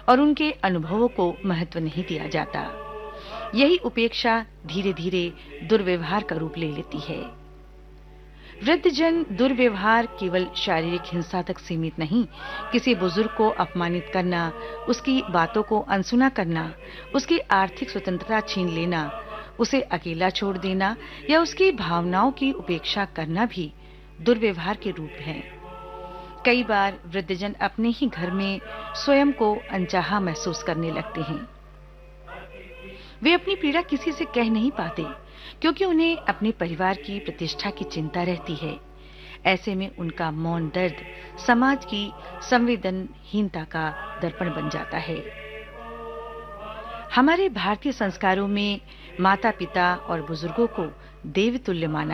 और उनके अनुभवों को महत्व नहीं दिया जाता। यही उपेक्षा धीरे-धीरे दुर्व्यवहार का रूप ले लेती है। वृद्धजन दुर्व्यवहार केवल शारीरिक हिंसा तक सीमित नहीं, किसी बुजुर्ग को अपमानित करना, उसकी बातों को अनसुना करना, उसकी आर्थिक स्वतंत्रता छीन लेना, उसे अकेला छोड़ देना या उसकी भावनाओं की उपेक्षा करना भी दुर्व्यवहार के रूप हैं। कई बार वृद्धजन अपने ही घर में स्वयं को अनचाहा महसूस करने लगते हैं। वे अपनी पीड़ा किसी से कह नहीं पाते क्योंकि उन्हें अपने परिवार की प्रतिष्ठा की चिंता रहती है। ऐसे में उनका मौन दर्द समाज की संवेदनहीनता का दर्पण बन जाता है। हमारे भारतीय संस्कारों में माता-पिता और बुजुर्गों को देवतुल्य माना